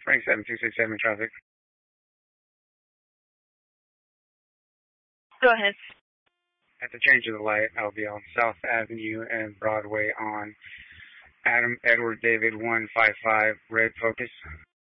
Frank 7267 traffic. Go ahead. At the change of the light, I'll be on South Avenue and Broadway on Adam Edward David 155 Red Focus.